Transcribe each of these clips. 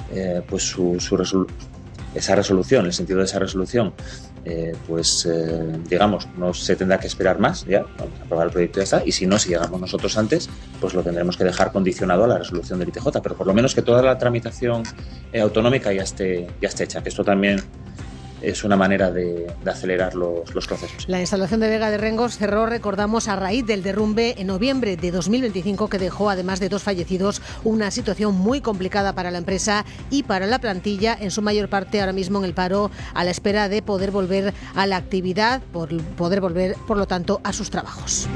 esa resolución, el sentido de esa resolución, digamos, no se tendrá que esperar más, ya, vamos a aprobar el proyecto y ya está, y si no, si llegamos nosotros antes, pues lo tendremos que dejar condicionado a la resolución del ITJ, pero por lo menos que toda la tramitación autonómica ya esté hecha, que esto también es una manera de acelerar los procesos. La instalación de Vega de Rengos cerró, recordamos, a raíz del derrumbe en noviembre de 2025 que dejó, además de 2 fallecidos, una situación muy complicada para la empresa y para la plantilla, en su mayor parte ahora mismo en el paro, a la espera de poder volver a la actividad, poder volver, por lo tanto, a sus trabajos.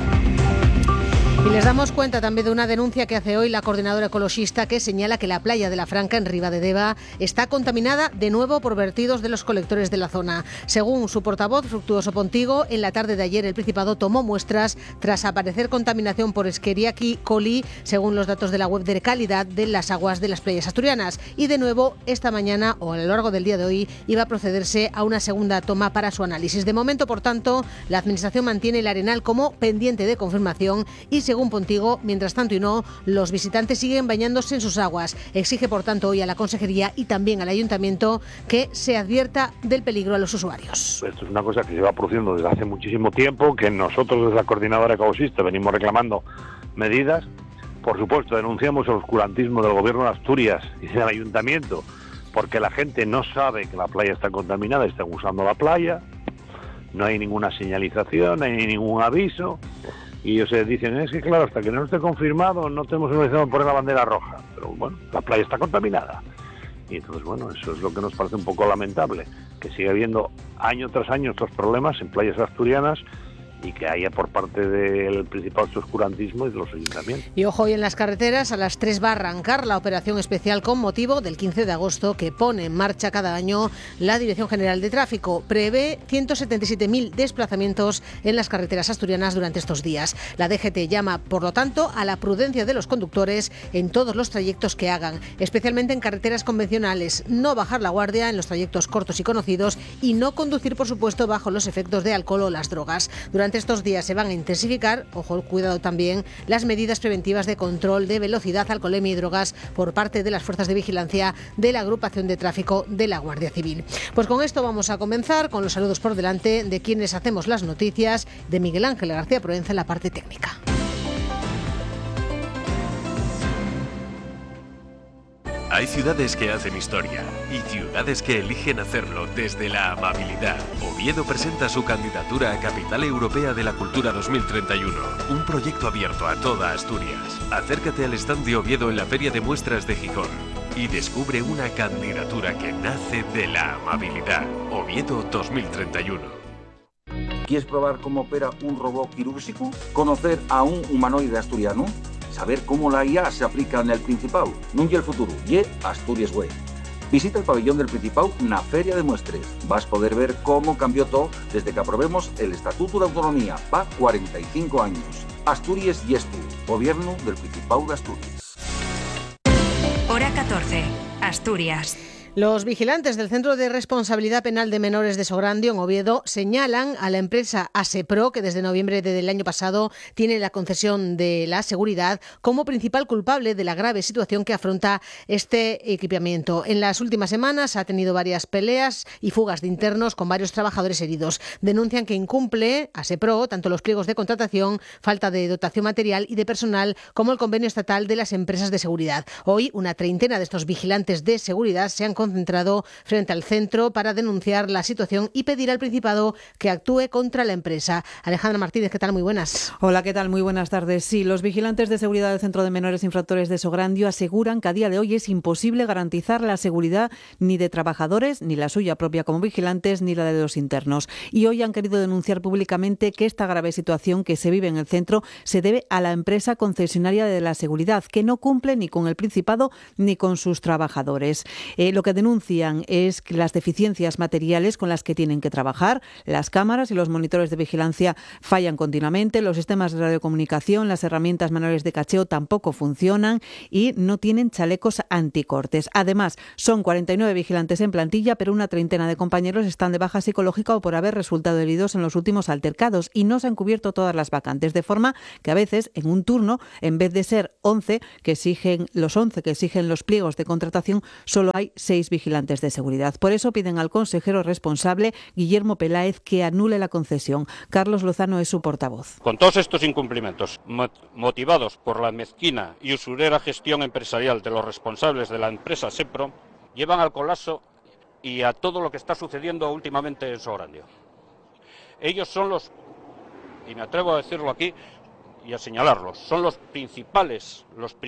Y les damos cuenta también de una denuncia que hace hoy la coordinadora ecologista, que señala que la playa de la Franca, en Ribadedeva, está contaminada de nuevo por vertidos de los colectores de la zona. Según su portavoz, Fructuoso Pontigo, en la tarde de ayer el Principado tomó muestras tras aparecer contaminación por Escherichia coli, según los datos de la web de calidad de las aguas de las playas asturianas. Y de nuevo, esta mañana o a lo largo del día de hoy, iba a procederse a una segunda toma para su análisis. De momento, por tanto, la Administración mantiene el Arenal como pendiente de confirmación y, según Pontigo, mientras tanto y no, los visitantes siguen bañándose en sus aguas. Exige, por tanto, hoy a la Consejería y también al Ayuntamiento que se advierta del peligro a los usuarios. Esto es una cosa que se va produciendo desde hace muchísimo tiempo, que nosotros desde la Coordinadora Ecologista venimos reclamando medidas. Por supuesto, denunciamos el oscurantismo del Gobierno de Asturias y del Ayuntamiento, porque la gente no sabe que la playa está contaminada y está usando la playa, no hay ninguna señalización, no hay ningún aviso. Y ellos dicen, es que claro, hasta que no esté confirmado no tenemos organizado poner la bandera roja. Pero bueno, la playa está contaminada. Y entonces, bueno, eso es lo que nos parece un poco lamentable, que sigue habiendo año tras año estos problemas en playas asturianas y que haya por parte del Principado este oscurantismo y de los ayuntamientos. Y ojo, hoy en las carreteras a las 3 va a arrancar la operación especial con motivo del 15 de agosto que pone en marcha cada año la Dirección General de Tráfico. Prevé 177.000 desplazamientos en las carreteras asturianas durante estos días. La DGT llama, por lo tanto, a la prudencia de los conductores en todos los trayectos que hagan, especialmente en carreteras convencionales, no bajar la guardia en los trayectos cortos y conocidos y no conducir, por supuesto, bajo los efectos de alcohol o las drogas. Durante estos días se van a intensificar, ojo, cuidado también, las medidas preventivas de control de velocidad, alcoholemia y drogas por parte de las fuerzas de vigilancia de la Agrupación de Tráfico de la Guardia Civil. Pues con esto vamos a comenzar con los saludos por delante de quienes hacemos las noticias, de Miguel Ángel García Proenza en la parte técnica. Hay ciudades que hacen historia y ciudades que eligen hacerlo desde la amabilidad. Oviedo presenta su candidatura a Capital Europea de la Cultura 2031, un proyecto abierto a toda Asturias. Acércate al stand de Oviedo en la Feria de Muestras de Gijón y descubre una candidatura que nace de la amabilidad. Oviedo 2031. ¿Quieres probar cómo opera un robot quirúrgico? ¿Conocer a un humanoide asturiano? ¿Saber cómo la IA se aplica en el Principado? No y el futuro, y Asturias Way. Visita el pabellón del Principado na Feria de Muestres. Vas a poder ver cómo cambió todo desde que aprobemos el Estatuto de Autonomía. Va 45 años. Asturias y Estu, Gobierno del Principado de Asturias. Hora 14, Asturias. Los vigilantes del Centro de Responsabilidad Penal de Menores de Sograndio, en Oviedo, señalan a la empresa ASEPRO, que desde noviembre del año pasado tiene la concesión de la seguridad, como principal culpable de la grave situación que afronta este equipamiento. En las últimas semanas ha tenido varias peleas y fugas de internos con varios trabajadores heridos. Denuncian que incumple ASEPRO tanto los pliegos de contratación, falta de dotación material y de personal, como el convenio estatal de las empresas de seguridad. Hoy, una treintena de estos vigilantes de seguridad se han concentrado frente al centro para denunciar la situación y pedir al Principado que actúe contra la empresa. Alejandra Martínez, ¿qué tal? Muy buenas. Hola, ¿qué tal? Muy buenas tardes. Sí, los vigilantes de seguridad del Centro de Menores Infractores de Sograndio aseguran que a día de hoy es imposible garantizar la seguridad ni de trabajadores, ni la suya propia como vigilantes, ni la de los internos. Y hoy han querido denunciar públicamente que esta grave situación que se vive en el centro se debe a la empresa concesionaria de la seguridad, que no cumple ni con el Principado ni con sus trabajadores. Lo que que denuncian es las deficiencias materiales con las que tienen que trabajar. Las cámaras y los monitores de vigilancia fallan continuamente, los sistemas de radiocomunicación, las herramientas manuales de cacheo tampoco funcionan y no tienen chalecos anticortes. Además, son 49 vigilantes en plantilla, pero una treintena de compañeros están de baja psicológica o por haber resultado heridos en los últimos altercados y no se han cubierto todas las vacantes, de forma que a veces en un turno, en vez de ser 11 que exigen los pliegos de contratación, solo hay 6 vigilantes de seguridad. Por eso piden al consejero responsable, Guillermo Peláez, que anule la concesión. Carlos Lozano es su portavoz. Con todos estos incumplimientos, motivados por la mezquina y usurera gestión empresarial de los responsables de la empresa Sepro, llevan al colapso y a todo lo que está sucediendo últimamente en Sograndio. Ellos son los, y me atrevo a decirlo aquí y a señalarlos, son los principales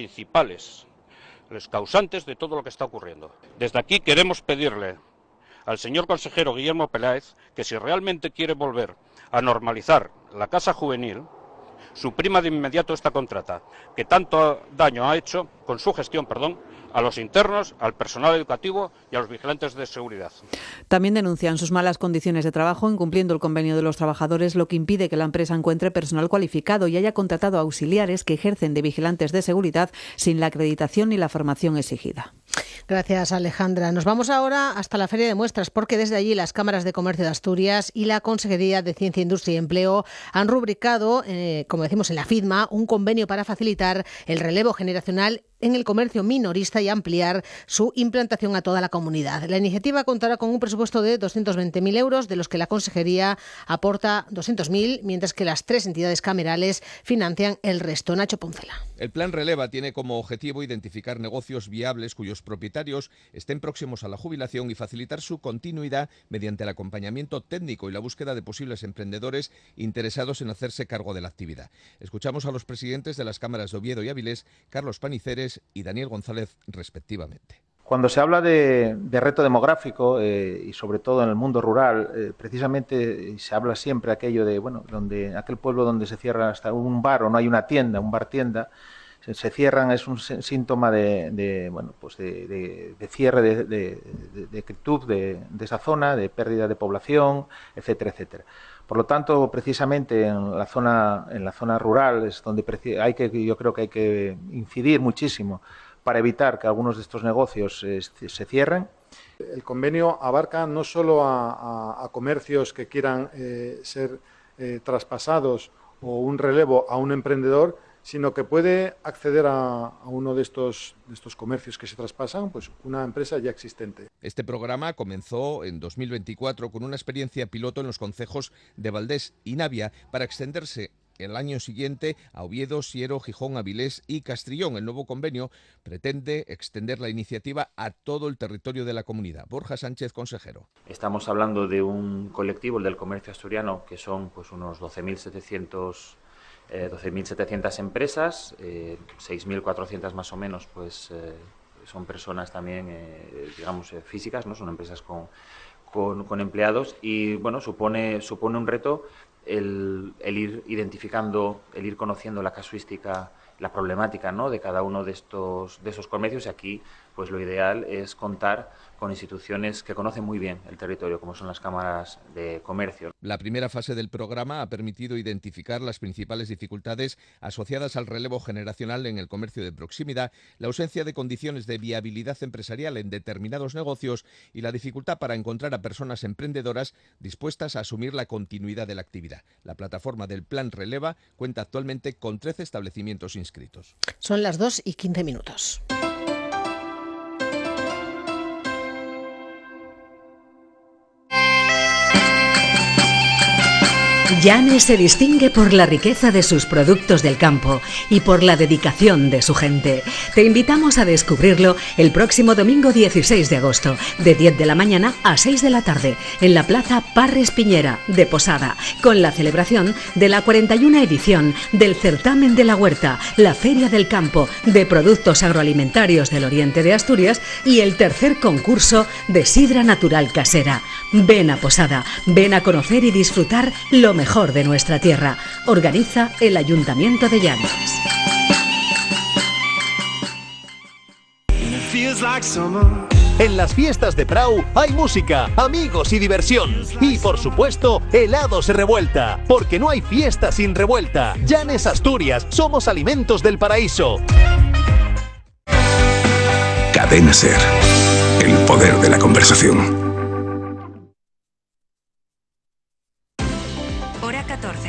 causantes de todo lo que está ocurriendo. Desde aquí queremos pedirle al señor consejero Guillermo Peláez que si realmente quiere volver a normalizar la casa juvenil, suprima de inmediato esta contrata, que tanto daño ha hecho con su gestión, a los internos, al personal educativo y a los vigilantes de seguridad. También denuncian sus malas condiciones de trabajo, incumpliendo el convenio de los trabajadores, lo que impide que la empresa encuentre personal cualificado y haya contratado auxiliares que ejercen de vigilantes de seguridad sin la acreditación ni la formación exigida. Gracias, Alejandra. Nos vamos ahora hasta la Feria de Muestras, porque desde allí las cámaras de comercio de Asturias y la Consejería de Ciencia, Industria y Empleo han rubricado, como decimos en la FIDMA, un convenio para facilitar el relevo generacional en el comercio minorista y ampliar su implantación a toda la comunidad. La iniciativa contará con un presupuesto de 220.000 euros, de los que la Consejería aporta 200.000, mientras que las 3 entidades camerales financian el resto. Nacho Poncela. El plan Releva tiene como objetivo identificar negocios viables cuyos propietarios estén próximos a la jubilación y facilitar su continuidad mediante el acompañamiento técnico y la búsqueda de posibles emprendedores interesados en hacerse cargo de la actividad. Escuchamos a los presidentes de las cámaras de Oviedo y Avilés, Carlos Paniceres y Daniel González, respectivamente. Cuando se habla de reto demográfico y sobre todo en el mundo rural, precisamente se habla siempre aquello de, donde aquel pueblo donde se cierra hasta un bar o no hay una tienda, un bar-tienda, se cierran, es un síntoma de cierre de quietud de esa zona, de pérdida de población, etcétera, etcétera. Por lo tanto, precisamente en la zona rural es donde yo creo que hay que incidir muchísimo para evitar que algunos de estos negocios se cierren. El convenio abarca no solo a comercios que quieran ser traspasados o un relevo a un emprendedor, sino que puede acceder a uno de estos comercios que se traspasan, pues una empresa ya existente. Este programa comenzó en 2024 con una experiencia piloto en los concejos de Valdés y Navia para extenderse el año siguiente a Oviedo, Siero, Gijón, Avilés y Castrillón. El nuevo convenio pretende extender la iniciativa a todo el territorio de la comunidad. Borja Sánchez, consejero. Estamos hablando de un colectivo, el del comercio asturiano, que son pues unos 12.700 empresas, 6.400 más o menos, pues son personas también, físicas, ¿no? Son empresas con empleados y, supone un reto el ir identificando, el ir conociendo la casuística, la problemática, ¿no?, de cada uno de esos comercios, y aquí pues lo ideal es contar con instituciones que conocen muy bien el territorio, como son las cámaras de comercio. La primera fase del programa ha permitido identificar las principales dificultades asociadas al relevo generacional en el comercio de proximidad, la ausencia de condiciones de viabilidad empresarial en determinados negocios y la dificultad para encontrar a personas emprendedoras dispuestas a asumir la continuidad de la actividad. La plataforma del Plan Releva cuenta actualmente con 13 establecimientos inscritos. Son las 2:15. Llanes se distingue por la riqueza de sus productos del campo y por la dedicación de su gente. Te invitamos a descubrirlo el próximo domingo 16 de agosto, de 10 de la mañana a 6 de la tarde, en la Plaza Parres Piñera de Posada, con la celebración de la 41ª edición del Certamen de la Huerta, la Feria del Campo de Productos Agroalimentarios del Oriente de Asturias y el tercer concurso de sidra natural casera. Ven a Posada, ven a conocer y disfrutar lo mejor de nuestra tierra. Organiza el Ayuntamiento de Llanes. En las fiestas de Prau hay música, amigos y diversión. Y por supuesto, helados revuelta. Porque no hay fiesta sin revuelta. Llanes Asturias, somos alimentos del paraíso. Cadena SER. El poder de la conversación. Hora 14.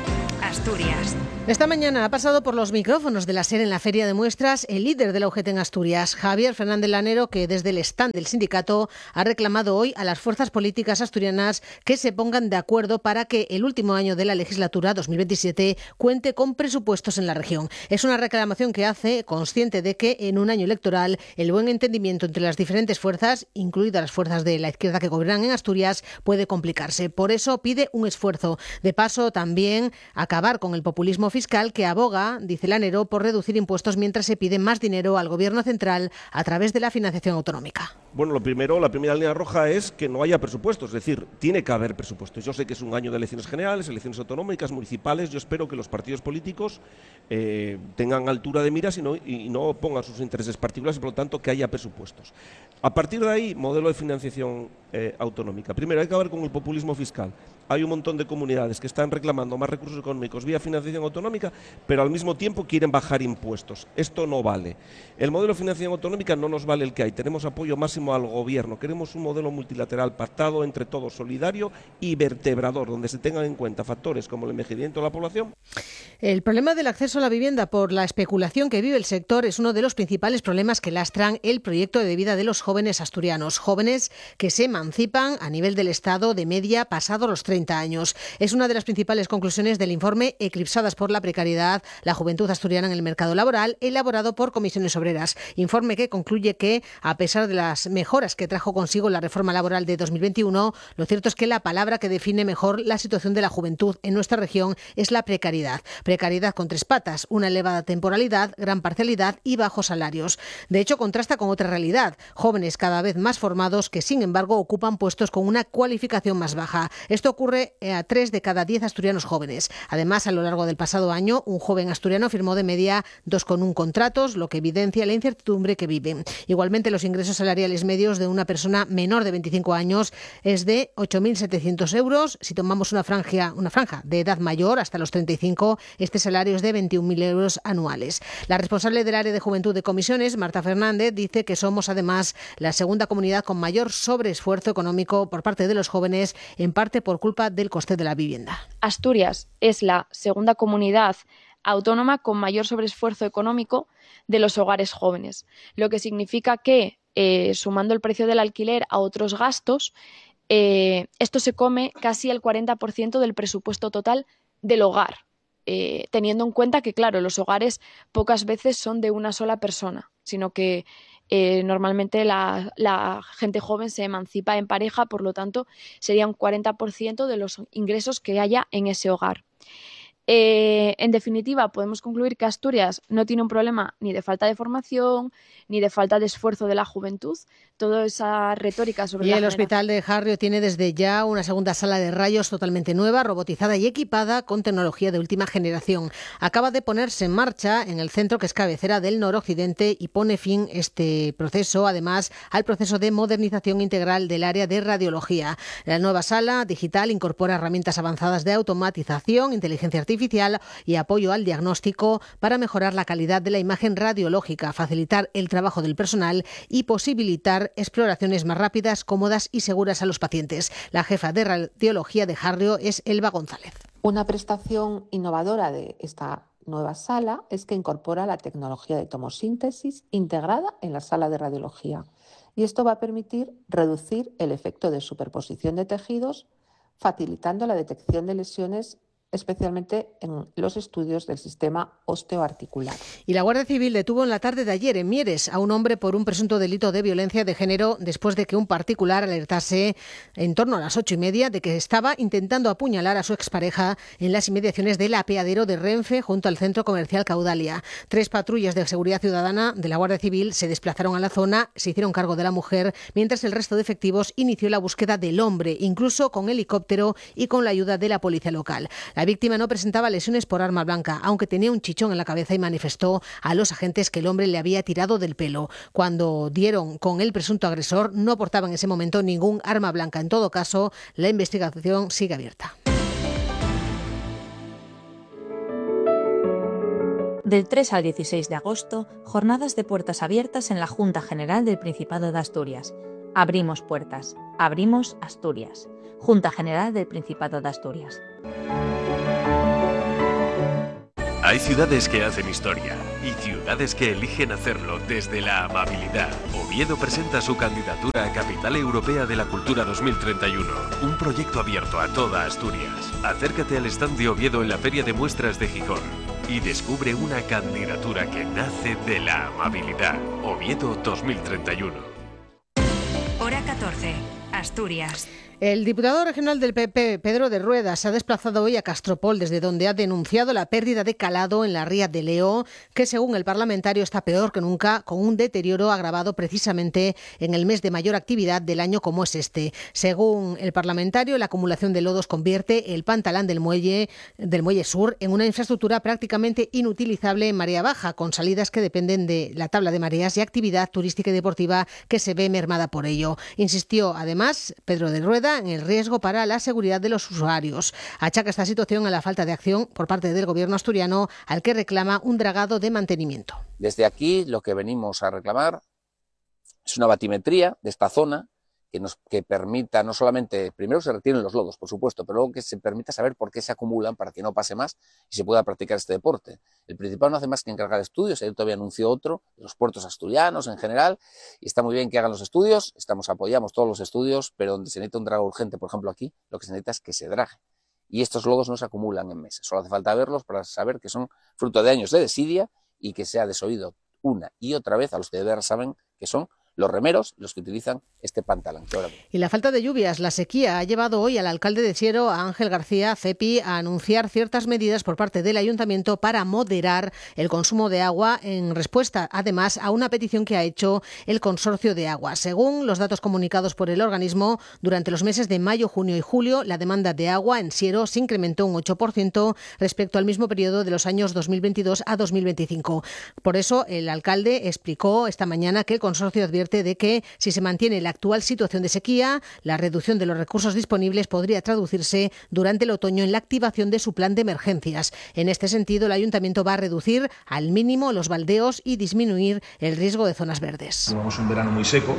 Asturias. Esta mañana ha pasado por los micrófonos de la SER en la Feria de Muestras el líder de la UGT en Asturias, Javier Fernández Lanero, que desde el stand del sindicato ha reclamado hoy a las fuerzas políticas asturianas que se pongan de acuerdo para que el último año de la legislatura 2027 cuente con presupuestos en la región. Es una reclamación que hace consciente de que en un año electoral el buen entendimiento entre las diferentes fuerzas, incluidas las fuerzas de la izquierda que gobiernan en Asturias, puede complicarse. Por eso pide un esfuerzo. De paso, también acabar con el populismo fiscal que aboga, dice Lanero, por reducir impuestos mientras se pide más dinero al Gobierno central a través de la financiación autonómica. Bueno, la primera línea roja es que no haya presupuestos, es decir, tiene que haber presupuestos. Yo sé que es un año de elecciones generales, elecciones autonómicas, municipales. Yo espero que los partidos políticos tengan altura de miras y no pongan sus intereses particulares y, por lo tanto, que haya presupuestos. A partir de ahí, modelo de financiación autonómica. Primero, hay que acabar con el populismo fiscal. Hay un montón de comunidades que están reclamando más recursos económicos vía financiación autonómica, pero al mismo tiempo quieren bajar impuestos. Esto no vale. El modelo de financiación autonómica no nos vale el que hay. Tenemos apoyo máximo al Gobierno. Queremos un modelo multilateral pactado entre todos, solidario y vertebrador, donde se tengan en cuenta factores como el envejecimiento de la población. El problema del acceso a la vivienda por la especulación que vive el sector es uno de los principales problemas que lastran el proyecto de vida de los jóvenes asturianos. Jóvenes que se emancipan a nivel del Estado de media pasado los 30 años. Es una de las principales conclusiones del informe Eclipsadas por la precariedad, la juventud asturiana en el mercado laboral, elaborado por Comisiones Obreras. Informe que concluye que, a pesar de las mejoras que trajo consigo la reforma laboral de 2021, lo cierto es que la palabra que define mejor la situación de la juventud en nuestra región es la precariedad. Precariedad con tres patas, una elevada temporalidad, gran parcialidad y bajos salarios. De hecho, contrasta con otra realidad, jóvenes cada vez más formados que, sin embargo, ocupan puestos con una cualificación más baja. Esto ocurre a 3 de cada 10 asturianos jóvenes. Además, a lo largo del pasado año, un joven asturiano firmó de media 2,1 contratos, lo que evidencia la incertidumbre que vive. Igualmente, los ingresos salariales medios de una persona menor de 25 años es de 8.700 euros. Si tomamos una franja de edad mayor, hasta los 35, este salario es de 21.000 euros anuales. La responsable del área de juventud de Comisiones, Marta Fernández, dice que somos además la segunda comunidad con mayor sobreesfuerzo económico por parte de los jóvenes, en parte por culpa del coste de la vivienda. Asturias es la segunda comunidad autónoma con mayor sobreesfuerzo económico de los hogares jóvenes, lo que significa que, sumando el precio del alquiler a otros gastos, esto se come casi el 40% del presupuesto total del hogar, teniendo en cuenta que, claro, los hogares pocas veces son de una sola persona, sino que normalmente la gente joven se emancipa en pareja, por lo tanto sería un 40% de los ingresos que haya en ese hogar. En definitiva, podemos concluir que Asturias no tiene un problema ni de falta de formación, ni de falta de esfuerzo de la juventud. Toda esa retórica sobre el Hospital de Harrio tiene desde ya una segunda sala de rayos totalmente nueva, robotizada y equipada con tecnología de última generación. Acaba de ponerse en marcha en el centro, que es cabecera del noroccidente, y pone fin este proceso, además, al proceso de modernización integral del área de radiología. La nueva sala digital incorpora herramientas avanzadas de automatización, inteligencia artificial y apoyo al diagnóstico para mejorar la calidad de la imagen radiológica, facilitar el trabajo del personal y posibilitar exploraciones más rápidas, cómodas y seguras a los pacientes. La jefa de radiología de Harrio es Elba González. Una prestación innovadora de esta nueva sala es que incorpora la tecnología de tomosíntesis integrada en la sala de radiología. Y esto va a permitir reducir el efecto de superposición de tejidos, facilitando la detección de lesiones, especialmente en los estudios del sistema osteoarticular. Y la Guardia Civil detuvo en la tarde de ayer en Mieres a un hombre por un presunto delito de violencia de género después de que un particular alertase en torno a las 8:30 de que estaba intentando apuñalar a su expareja en las inmediaciones del apeadero de Renfe junto al centro comercial Caudalia. 3 patrullas de seguridad ciudadana de la Guardia Civil se desplazaron a la zona, se hicieron cargo de la mujer, mientras el resto de efectivos inició la búsqueda del hombre, incluso con helicóptero y con la ayuda de la policía local. La La víctima no presentaba lesiones por arma blanca, aunque tenía un chichón en la cabeza y manifestó a los agentes que el hombre le había tirado del pelo. Cuando dieron con el presunto agresor, no portaba en ese momento ningún arma blanca. En todo caso, la investigación sigue abierta. Del 3 al 16 de agosto, jornadas de puertas abiertas en la Junta General del Principado de Asturias. Abrimos puertas, abrimos Asturias. Junta General del Principado de Asturias. Hay ciudades que hacen historia y ciudades que eligen hacerlo desde la amabilidad. Oviedo presenta su candidatura a Capital Europea de la Cultura 2031, un proyecto abierto a toda Asturias. Acércate al stand de Oviedo en la Feria de Muestras de Gijón y descubre una candidatura que nace de la amabilidad. Oviedo 2031. Hora 14, Asturias. El diputado regional del PP, Pedro de Rueda, se ha desplazado hoy a Castropol, desde donde ha denunciado la pérdida de calado en la ría de Leo, que según el parlamentario está peor que nunca, con un deterioro agravado precisamente en el mes de mayor actividad del año como es este. Según el parlamentario, la acumulación de lodos convierte el pantalán del muelle sur en una infraestructura prácticamente inutilizable en marea baja, con salidas que dependen de la tabla de mareas y actividad turística y deportiva que se ve mermada por ello. Insistió además Pedro de Rueda en el riesgo para la seguridad de los usuarios. Achaca esta situación a la falta de acción por parte del gobierno asturiano, al que reclama un dragado de mantenimiento. Desde aquí lo que venimos a reclamar es una batimetría de esta zona que permita no solamente, primero se retiren los lodos, por supuesto, pero luego que se permita saber por qué se acumulan para que no pase más y se pueda practicar este deporte. El Principado no hace más que encargar estudios, ayer todavía anunció otro, de los puertos asturianos en general, y está muy bien que hagan los estudios, apoyamos todos los estudios, pero donde se necesita un dragado urgente, por ejemplo aquí, lo que se necesita es que se drague. Y estos lodos no se acumulan en meses, solo hace falta verlos para saber que son fruto de años de desidia y que se ha desoído una y otra vez a los que de verdad saben que son los remeros los que utilizan este pantalón. Y la falta de lluvias, la sequía, ha llevado hoy al alcalde de Siero, a Ángel García Cepi, a anunciar ciertas medidas por parte del ayuntamiento para moderar el consumo de agua, en respuesta además a una petición que ha hecho el consorcio de agua. Según los datos comunicados por el organismo, durante los meses de mayo, junio y julio, la demanda de agua en Siero se incrementó un 8% respecto al mismo periodo de los años 2022 a 2025. Por eso, el alcalde explicó esta mañana que el consorcio advierte de que, si se mantiene la actual situación de sequía, la reducción de los recursos disponibles podría traducirse durante el otoño en la activación de su plan de emergencias. En este sentido, el ayuntamiento va a reducir al mínimo los baldeos y disminuir el riesgo de zonas verdes. Llevamos un verano muy seco,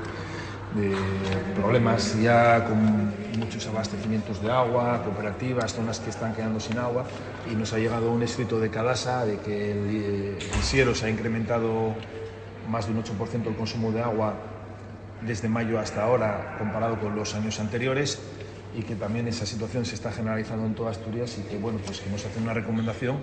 de problemas ya con muchos abastecimientos de agua, cooperativas, zonas que están quedando sin agua, y nos ha llegado un escrito de Cadasa de que el Siero se ha incrementado más de un 8% el consumo de agua desde mayo hasta ahora comparado con los años anteriores, y que también esa situación se está generalizando en toda Asturias, y que bueno, pues que nos hacen una recomendación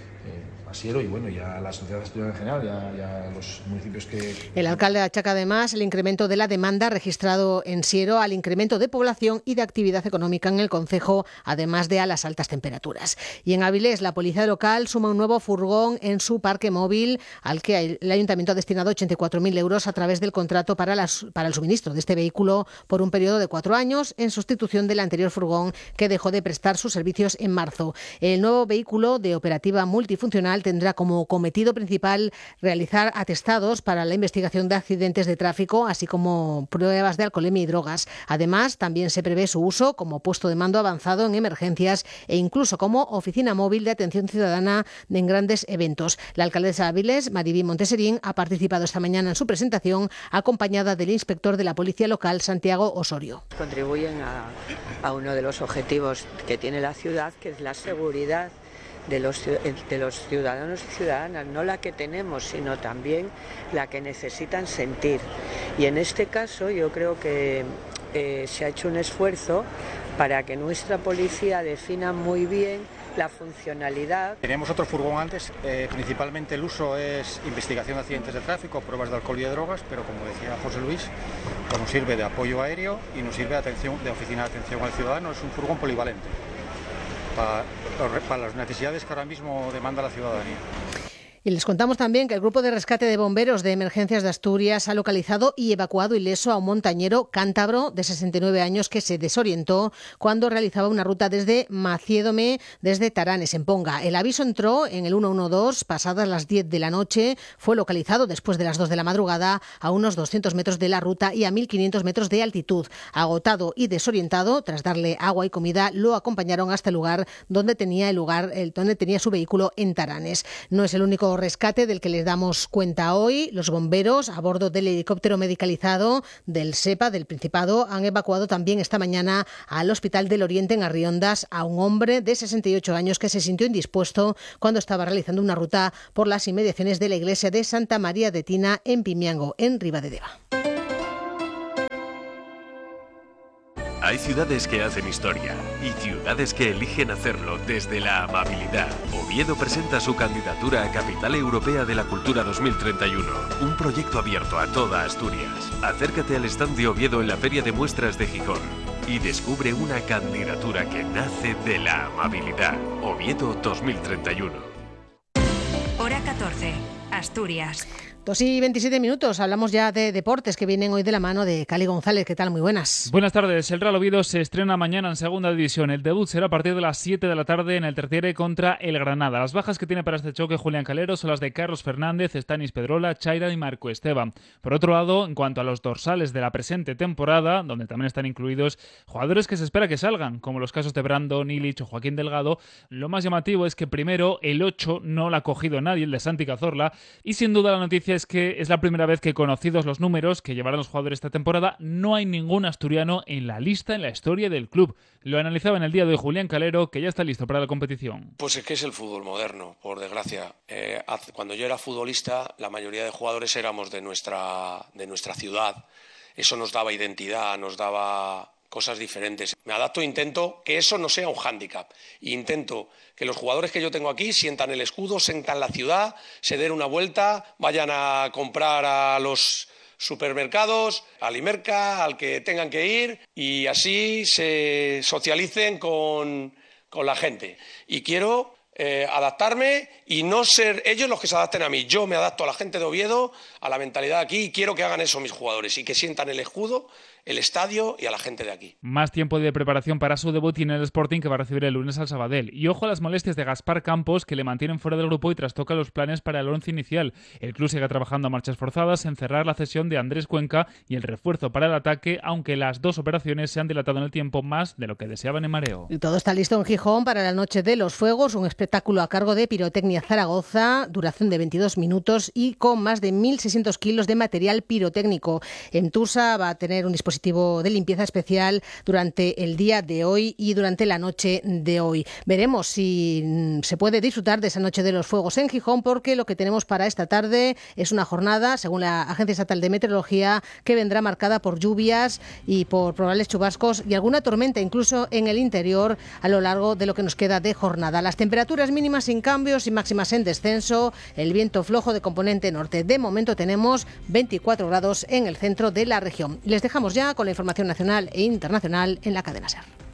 a Siero y bueno, ya a la sociedad asturiana en general, ya a los municipios que... El alcalde achaca además el incremento de la demanda registrado en Siero al incremento de población y de actividad económica en el concejo, además de a las altas temperaturas. Y en Avilés, la policía local suma un nuevo furgón en su parque móvil, al que el ayuntamiento ha destinado 84.000 euros a través del contrato para el suministro de este vehículo por un periodo de 4 años, en sustitución del anterior furgón que dejó de prestar sus servicios en marzo. El nuevo vehículo de operativa multifuncional tendrá como cometido principal realizar atestados para la investigación de accidentes de tráfico, así como pruebas de alcoholemia y drogas. Además, también se prevé su uso como puesto de mando avanzado en emergencias e incluso como oficina móvil de atención ciudadana en grandes eventos. La alcaldesa de Avilés, Mariví Monteserín, ha participado esta mañana en su presentación, acompañada del inspector de la policía local, Santiago Osorio. Contribuyen a uno de los objetivos que tiene la ciudad, que es la seguridad de los ciudadanos y ciudadanas, no la que tenemos, sino también la que necesitan sentir. Y en este caso yo creo que se ha hecho un esfuerzo para que nuestra policía defina muy bien la funcionalidad. Teníamos otro furgón antes, principalmente el uso es investigación de accidentes de tráfico, pruebas de alcohol y de drogas, pero como decía José Luis, pues nos sirve de apoyo aéreo y nos sirve de oficina de atención al ciudadano. Es un furgón polivalente para las necesidades que ahora mismo demanda la ciudadanía. Y les contamos también que el Grupo de Rescate de Bomberos de Emergencias de Asturias ha localizado y evacuado ileso a un montañero cántabro de 69 años que se desorientó cuando realizaba una ruta desde Maciédome, desde Taranes, en Ponga. El aviso entró en el 112 pasadas las 10 de la noche. Fue localizado después de las 2 de la madrugada a unos 200 metros de la ruta y a 1.500 metros de altitud. Agotado y desorientado, tras darle agua y comida, lo acompañaron hasta el lugar donde tenía su vehículo en Taranes. No es el único rescate del que les damos cuenta hoy. Los bomberos, a bordo del helicóptero medicalizado del SEPA del Principado, han evacuado también esta mañana al Hospital del Oriente en Arriondas a un hombre de 68 años que se sintió indispuesto cuando estaba realizando una ruta por las inmediaciones de la iglesia de Santa María de Tina en Pimiango, en Ribadedeva. Hay ciudades que hacen historia y ciudades que eligen hacerlo desde la amabilidad. Oviedo presenta su candidatura a Capital Europea de la Cultura 2031, un proyecto abierto a toda Asturias. Acércate al stand de Oviedo en la Feria de Muestras de Gijón y descubre una candidatura que nace de la amabilidad. Oviedo 2031. Hora 14, Asturias. 2:27. Hablamos ya de deportes que vienen hoy de la mano de Cali González. ¿Qué tal? Muy buenas. Buenas tardes. El Real Oviedo se estrena mañana en Segunda División. El debut será a partir de las 7 de la tarde en el Tertiere contra el Granada. Las bajas que tiene para este choque Julián Calero son las de Carlos Fernández, Stanis Pedrola, Chaira y Marco Esteban. Por otro lado, en cuanto a los dorsales de la presente temporada, donde también están incluidos jugadores que se espera que salgan, como los casos de Brandon Illich o Joaquín Delgado, lo más llamativo es que primero el 8 no lo ha cogido nadie, el de Santi Cazorla, y sin duda la noticia es que es la primera vez que, conocidos los números que llevarán los jugadores esta temporada, no hay ningún asturiano en la lista en la historia del club. Lo analizaba en el día de hoy Julián Calero, que ya está listo para la competición. Pues es que es el fútbol moderno, por desgracia. Cuando yo era futbolista, la mayoría de jugadores éramos de nuestra ciudad. Eso nos daba identidad, nos daba cosas diferentes. Me adapto e intento que eso no sea un hándicap. Intento que los jugadores que yo tengo aquí sientan el escudo, sientan la ciudad, se den una vuelta, vayan a comprar a los supermercados, al Imerca, al que tengan que ir, y así se socialicen con la gente. Y quiero adaptarme y no ser ellos los que se adapten a mí. Yo me adapto a la gente de Oviedo, a la mentalidad de aquí, y quiero que hagan eso mis jugadores y que sientan el escudo, el estadio y a la gente de aquí. Más tiempo de preparación para su debut tiene el Sporting, que va a recibir el lunes al Sabadell. Y ojo a las molestias de Gaspar Campos, que le mantienen fuera del grupo y trastoca los planes para el 11 inicial. El club sigue trabajando a marchas forzadas en cerrar la cesión de Andrés Cuenca y el refuerzo para el ataque, aunque las dos operaciones se han dilatado en el tiempo más de lo que deseaban en Mareo. Y todo está listo en Gijón para la Noche de los Fuegos, un espectáculo a cargo de Pirotecnia Zaragoza, duración de 22 minutos y con más de 1.600 kilos de material pirotécnico. En Tusa va a tener un dispositivo de limpieza especial durante el día de hoy y durante la noche de hoy. Veremos si se puede disfrutar de esa Noche de los Fuegos en Gijón, porque lo que tenemos para esta tarde es una jornada, según la Agencia Estatal de Meteorología, que vendrá marcada por lluvias y por probables chubascos y alguna tormenta incluso en el interior a lo largo de lo que nos queda de jornada. Las temperaturas mínimas sin cambios y máximas en descenso, el viento flojo de componente norte. De momento tenemos 24 grados en el centro de la región. Les dejamos ya con la información nacional e internacional en la cadena SER.